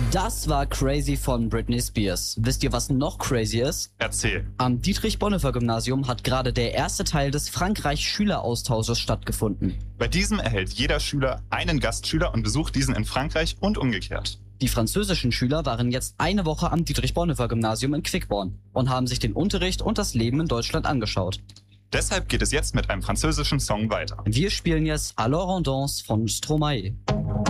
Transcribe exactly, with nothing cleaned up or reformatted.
Das war Crazy von Britney Spears. Wisst ihr, was noch crazy ist? Erzähl. Am Dietrich-Bonhoeffer-Gymnasium hat gerade der erste Teil des Frankreich-Schüleraustausches stattgefunden. Bei diesem erhält jeder Schüler einen Gastschüler und besucht diesen in Frankreich und umgekehrt. Die französischen Schüler waren jetzt eine Woche am Dietrich-Bonhoeffer-Gymnasium in Quickborn und haben sich den Unterricht und das Leben in Deutschland angeschaut. Deshalb geht es jetzt mit einem französischen Song weiter. Wir spielen jetzt Alors on danse von Stromae.